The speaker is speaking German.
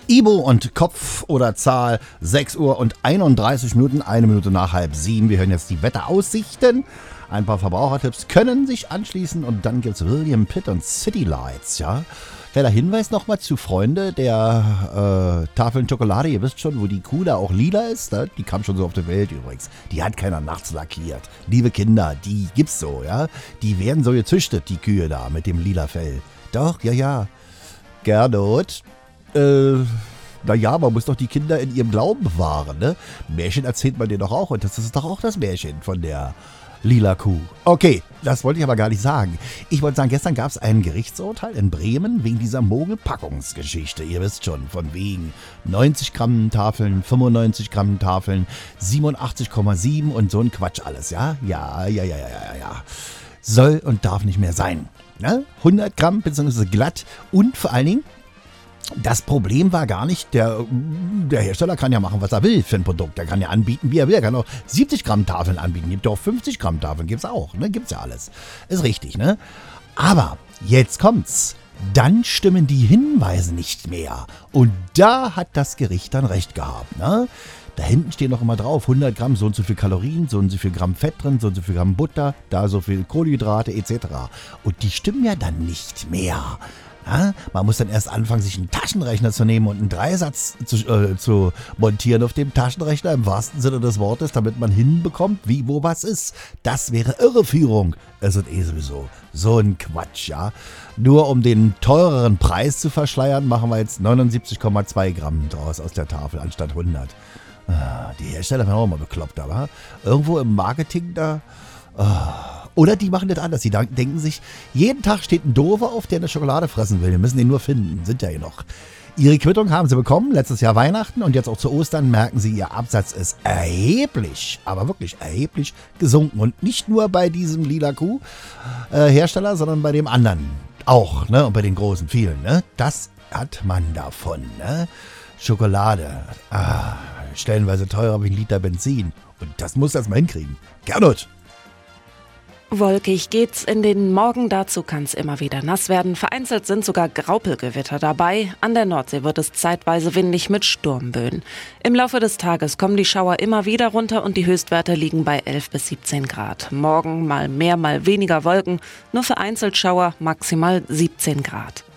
Ibo und Kopf oder Zahl, 6 Uhr und 31 Minuten, 1 Minute nach 6:30. Wir hören jetzt die Wetteraussichten. Ein paar Verbrauchertipps können sich anschließen und dann gibt's William Pitt und City Lights, ja. Kleiner Hinweis nochmal zu Freunde der Tafeln Schokolade. Ihr wisst schon, wo die Kuh da auch lila ist. Ne? Die kam schon so auf die Welt übrigens. Die hat keiner nachts lackiert. Liebe Kinder, die gibt's so, ja. Die werden so gezüchtet, die Kühe da mit dem lila Fell. Doch, ja. Gernot, naja, man muss doch die Kinder in ihrem Glauben bewahren, ne? Märchen erzählt man dir doch auch und das ist doch auch das Märchen von der lila Kuh. Okay, das wollte ich aber gar nicht sagen. Ich wollte sagen, gestern gab es ein Gerichtsurteil in Bremen wegen dieser Mogelpackungsgeschichte. Ihr wisst schon, von wegen 90 Gramm Tafeln, 95 Gramm Tafeln, 87,7 und so ein Quatsch alles, ja? Ja. Soll und darf nicht mehr sein. Ne? 100 Gramm bzw. glatt und vor allen Dingen, das Problem war gar nicht, der Hersteller kann ja machen, was er will für ein Produkt. Der kann ja anbieten, wie er will. Er kann auch 70 Gramm Tafeln anbieten. Gibt auch 50 Gramm Tafeln. Gibt's auch. Ne? Gibt's ja alles. Ist richtig, ne? Aber jetzt kommt's. Dann stimmen die Hinweise nicht mehr. Und da hat das Gericht dann recht gehabt, ne? Da hinten stehen noch immer drauf, 100 Gramm, so und so viel Kalorien, so und so viel Gramm Fett drin, so und so viel Gramm Butter, da so viel Kohlenhydrate etc. Und die stimmen ja dann nicht mehr. Ja, man muss dann erst anfangen, sich einen Taschenrechner zu nehmen und einen Dreisatz zu montieren auf dem Taschenrechner, im wahrsten Sinne des Wortes, damit man hinbekommt, wie, wo, was ist. Das wäre Irreführung. Es ist sowieso so ein Quatsch, ja. Nur um den teureren Preis zu verschleiern, machen wir jetzt 79,2 Gramm draus aus der Tafel anstatt 100. Die Hersteller werden auch mal bekloppt, aber irgendwo im Marketing da... Oder die machen das anders. Die denken sich, jeden Tag steht ein Doofer auf, der eine Schokolade fressen will. Wir müssen den nur finden. Sind ja hier noch. Ihre Quittung haben sie bekommen, letztes Jahr Weihnachten und jetzt auch zu Ostern merken sie, ihr Absatz ist erheblich, aber wirklich erheblich gesunken. Und nicht nur bei diesem lila Kuh-Hersteller, sondern bei dem anderen auch, ne? Und bei den großen, vielen, ne? Das hat man davon, ne? Schokolade, stellenweise teurer wie ein Liter Benzin. Und das muss erst mal hinkriegen. Gernot! Wolkig geht's in den Morgen, dazu kann's immer wieder nass werden. Vereinzelt sind sogar Graupelgewitter dabei. An der Nordsee wird es zeitweise windig mit Sturmböen. Im Laufe des Tages kommen die Schauer immer wieder runter und die Höchstwerte liegen bei 11 bis 17 Grad. Morgen mal mehr, mal weniger Wolken, nur vereinzelt Schauer, maximal 17 Grad.